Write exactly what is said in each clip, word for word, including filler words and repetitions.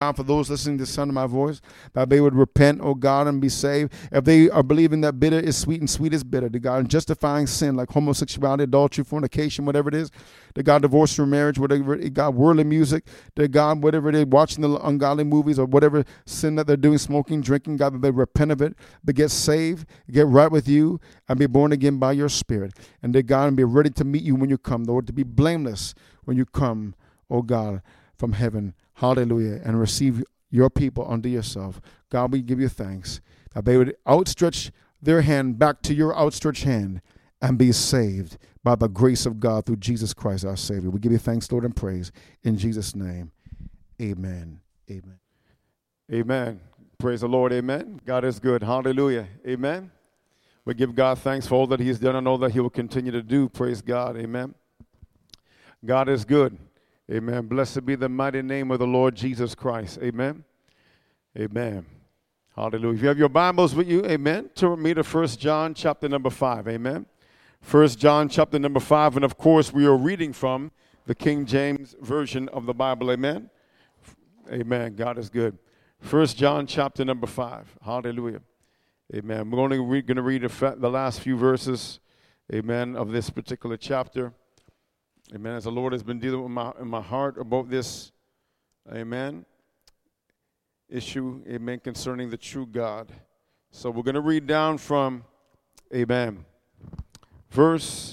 God, for those listening to the sound of my voice, that they would repent, oh God, and be saved. If they are believing that bitter is sweet and sweet is bitter, to God, and justifying sin like homosexuality, adultery, fornication, whatever it is, to God, divorce from marriage, whatever it is, God, worldly music, to God, whatever it is, watching the ungodly movies or whatever sin that they're doing, smoking, drinking, God, that they repent of it, they get saved, get right with you, and be born again by your Spirit. And that God, and be ready to meet you when you come, Lord, to be blameless when you come, oh God, from heaven. Hallelujah. And receive your people unto yourself. God, we give you thanks that they would outstretch their hand back to your outstretched hand and be saved by the grace of God through Jesus Christ, our Savior. We give you thanks, Lord, and praise in Jesus' name. Amen. Amen. Amen. Praise the Lord. Amen. God is good. Hallelujah. Amen. We give God thanks for all that he's done and all that he will continue to do. Praise God. Amen. God is good. Amen. Blessed be the mighty name of the Lord Jesus Christ. Amen. Amen. Hallelujah. If you have your Bibles with you, amen, turn with me to First John chapter number five. Amen. First John chapter number five. And of course, we are reading from the King James Version of the Bible. Amen. Amen. God is good. First John chapter number five. Hallelujah. Amen. We're only re- going to read the last few verses, amen, of this particular chapter. Amen. As the Lord has been dealing with my in my heart about this, amen, issue, amen, concerning the true God. So we're going to read down from, amen, verse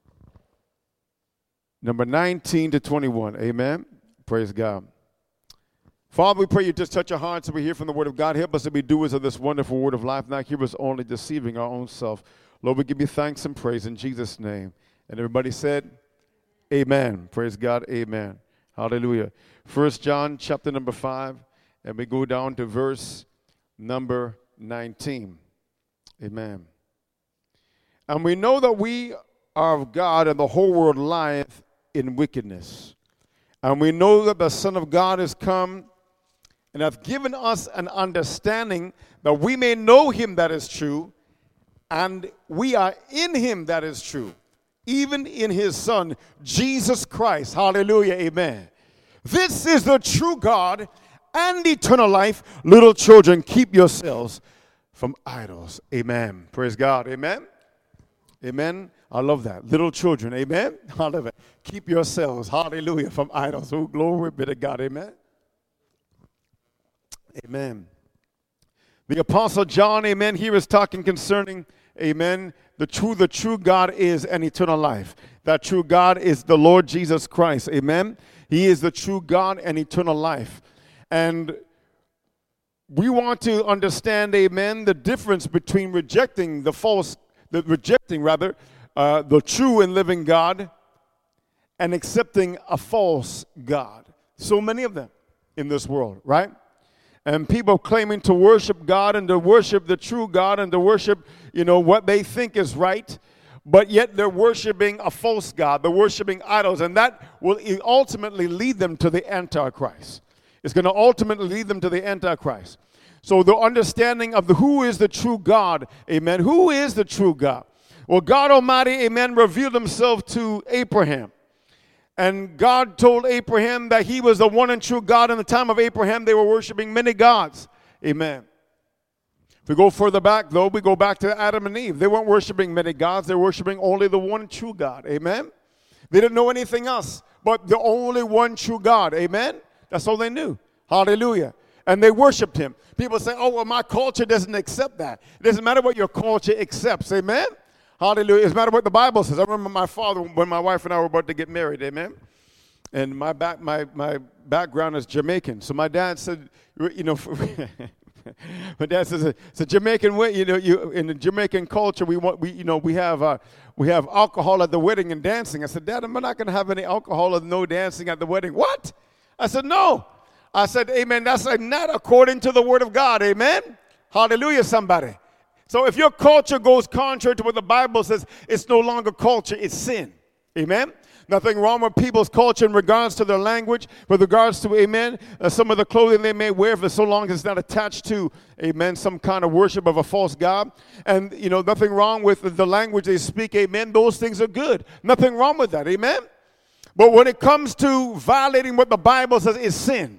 number nineteen to twenty-one. Amen. Praise God. Father, we pray you just touch our hearts and we hear from the word of God. Help us to be doers of this wonderful word of life, not hear us only deceiving our own self. Lord, we give you thanks and praise in Jesus' name. And everybody said, amen. Praise God. Amen. Hallelujah. First John chapter number five, and we go down to verse number nineteen. Amen. And we know that we are of God, and the whole world lieth in wickedness. And we know that the Son of God is come and hath given us an understanding that we may know him that is true, and we are in him that is true, even in his Son, Jesus Christ. Hallelujah, amen. This is the true God and eternal life. Little children, keep yourselves from idols. Amen. Praise God, amen. Amen. I love that. Little children, amen. I love it. Keep yourselves, hallelujah, from idols. Oh, glory be to God, amen. Amen. The Apostle John, amen, here is talking concerning, amen, the true, the true God is an eternal life. That true God is the Lord Jesus Christ, amen. He is the true God and eternal life. And we want to understand, amen, the difference between rejecting the false, the rejecting rather, uh, the true and living God and accepting a false God. So many of them in this world, right? And people claiming to worship God and to worship the true God and to worship, you know, what they think is right, but yet they're worshiping a false God. They're worshiping idols, and that will ultimately lead them to the Antichrist. It's going to ultimately lead them to the Antichrist. So the understanding of the who is the true God, amen. Who is the true God? Well, God Almighty, amen, revealed himself to Abraham. And God told Abraham that he was the one and true God. In the time of Abraham, they were worshiping many gods. Amen. If we go further back, though, we go back to Adam and Eve. They weren't worshiping many gods. They were worshiping only the one true God. Amen. They didn't know anything else but the only one true God. Amen. That's all they knew. Hallelujah. And they worshiped him. People say, oh, well, my culture doesn't accept that. It doesn't matter what your culture accepts. Amen. Hallelujah. It doesn't matter what the Bible says. I remember my father, when my wife and I were about to get married, amen? And my back, my, my background is Jamaican. So my dad said, you know, my dad says, it's a Jamaican way, you know, you, in the Jamaican culture, we want, we, you know, we have, uh, we have alcohol at the wedding and dancing. I said, Dad, I'm not going to have any alcohol and no dancing at the wedding. What? I said, no. I said, amen, that's not according to the word of God, amen? Hallelujah, somebody. So if your culture goes contrary to what the Bible says, it's no longer culture, it's sin. Amen? Nothing wrong with people's culture in regards to their language, with regards to, amen, uh, some of the clothing they may wear, for so long as it's not attached to, amen, some kind of worship of a false God. And, you know, nothing wrong with the language they speak, amen, those things are good. Nothing wrong with that, amen? But when it comes to violating what the Bible says, it's sin.